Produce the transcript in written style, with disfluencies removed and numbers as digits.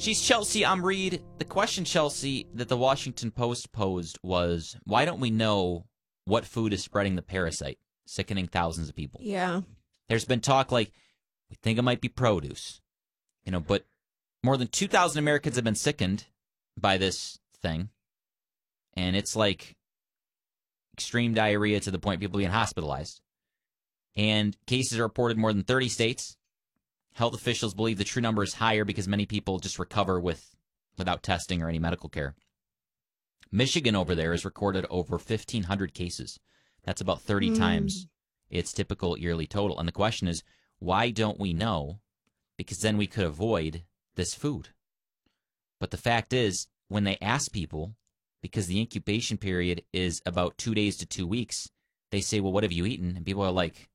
She's Chelsea. I'm Reed. The question, Chelsea, that the Washington Post posed was, why don't we know what food is spreading the parasite, sickening thousands of people? Yeah. There's been talk like, we think it might be produce, but more than 2,000 Americans have been sickened by this thing. And it's like extreme diarrhea to the point people being hospitalized. And cases are reported in more than 30 states. Health officials believe the true number is higher because many people just recover without testing or any medical care. Michigan over there has recorded over 1,500 cases. That's about 30 times its typical yearly total. And the question is, why don't we know? Because then we could avoid this food. But the fact is, when they ask people, because the incubation period is about 2 days to 2 weeks, they say, well, what have you eaten? And people are like,